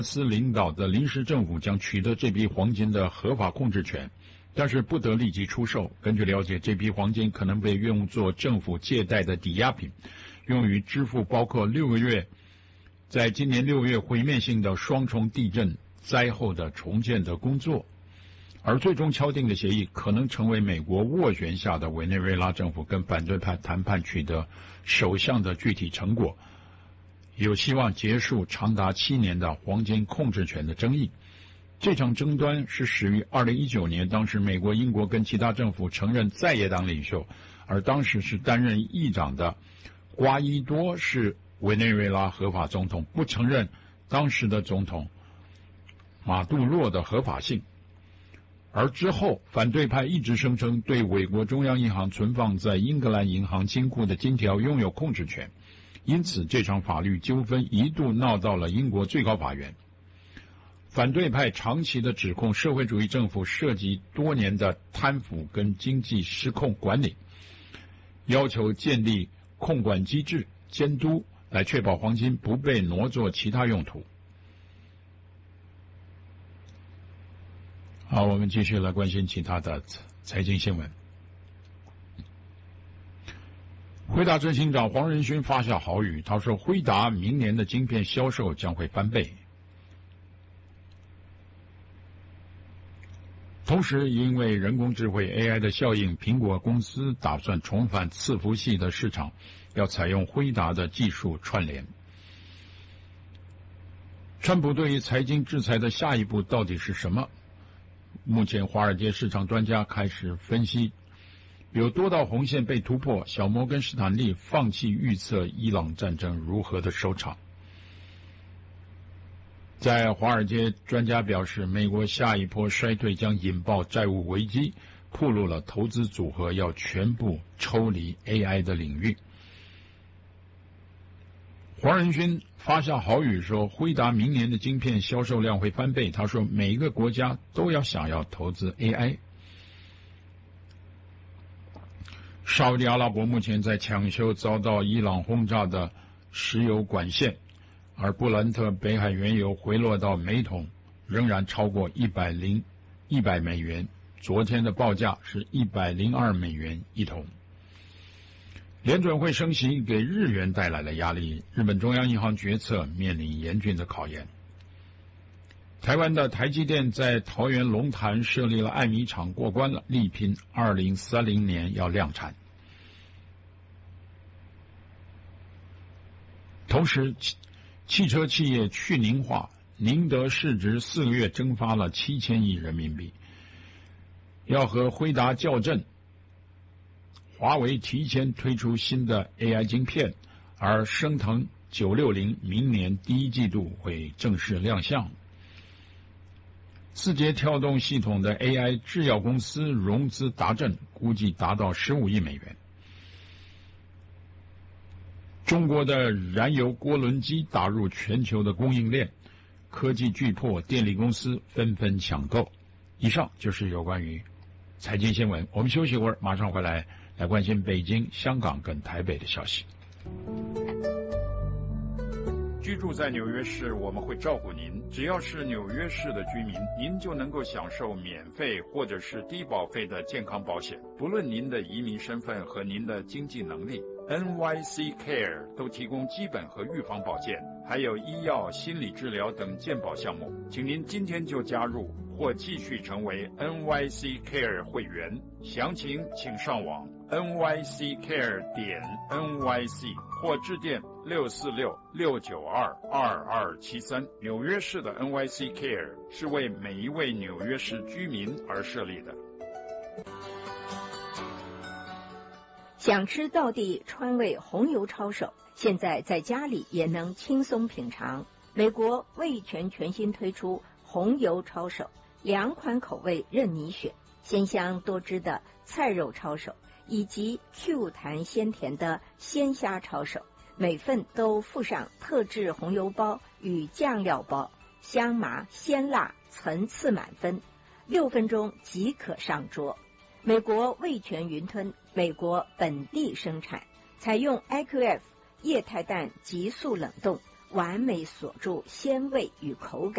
斯领导的临时政府将取得这批黄金的合法控制权，但是不得立即出售。根据了解，这批黄金可能被用作政府借贷的抵押品，用于支付包括在今年6月毁灭性的双重地震灾后的重建的工作。而最终敲定的协议可能成为美国斡旋下的委内瑞拉政府跟反对派谈判取得首项的具体成果，有希望结束长达7年的黄金控制权的争议。这场争端是始于2019年，当时美国、英国跟其他政府承认在野党领袖，而当时是担任议长的瓜伊多是委内瑞拉合法总统，不承认当时的总统马杜罗的合法性。而之后反对派一直声称对美国中央银行存放在英格兰银行金库的金条拥有控制权，因此这场法律纠纷一度闹到了英国最高法院。反对派长期的指控社会主义政府涉及多年的贪腐跟经济失控管理，要求建立控管机制监督，来确保黄金不被挪作其他用途。好，我们继续来关心其他的财经新闻。辉达执行长黄仁勋发下豪语，他说辉达明年的晶片销售将会翻倍。同时，因为人工智慧 AI 的效应，苹果公司打算重返伺服器的市场，要采用辉达的技术串联。川普对于财经制裁的下一步到底是什么？目前华尔街市场专家开始分析，有多道红线被突破，小摩根士坦利放弃预测伊朗战争如何的收场。在华尔街专家表示，美国下一波衰退将引爆债务危机，暴露了投资组合要全部抽离 AI 的领域。黄仁勋发下豪语说，辉达明年的晶片销售量会翻倍。他说，每一个国家都要想要投资 AI。沙烏地阿拉伯目前在抢修遭到伊朗轰炸的石油管线，而布兰特北海原油回落到每桶仍然超过100美元，昨天的报价是102美元一桶。联准会升息给日元带来了压力，日本中央银行决策面临严峻的考验。台湾的台积电在桃园龙潭设立了艾米厂过关了，力拼2030年要量产。同时，汽车企业去宁化，宁德市值4个月蒸发了7000亿人民币，要和辉达较阵。华为提前推出新的 AI 晶片，而升腾960明年第一季度会正式亮相。字节跳动系统的 AI 制药公司融资达阵，估计达到15亿美元。中国的燃油涡轮机打入全球的供应链，科技巨擘、电力公司纷纷抢购。以上就是有关于财经新闻，我们休息一会儿，马上回来关心北京、香港跟台北的消息。居住在纽约市，我们会照顾您。只要是纽约市的居民，您就能够享受免费或者是低保费的健康保险，不论您的移民身份和您的经济能力。NYC Care 都提供基本和预防保健，还有医药、心理治疗等健保项目。请您今天就加入或继续成为 NYC Care 会员，详情请上网 nyccare.nyc 或致电646-692-2273。纽约市的 NYC Care 是为每一位纽约市居民而设立的。 想吃道地川味红油抄手，现在在家里也能轻松品尝。美国味全全新推出红油抄手，2款口味任你选，鲜香多汁的菜肉抄手，以及 Q 弹鲜甜的鲜虾抄手，每份都附上特制红油包与酱料包，香麻鲜辣，层次满分，6分钟即可上桌。美国味全云吞，美国本地生产，采用 IQF 液态氮急速冷冻，完美锁住鲜味与口感。